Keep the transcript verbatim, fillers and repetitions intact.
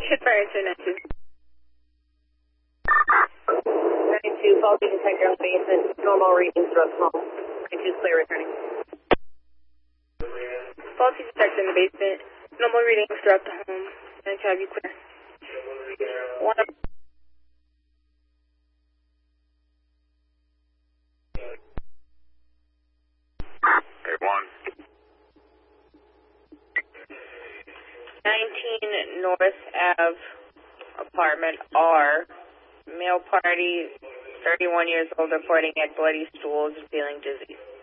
Good fire to nine two. nine two, faulty detector on the basement. Normal readings throughout the home. nine two, clear returning. Faulty detector in the basement. Normal readings throughout the home. nine two, have you clear. One up. eight one. nineteen North Ave, apartment R, male party, thirty-one years old, reporting at bloody stools and feeling dizzy.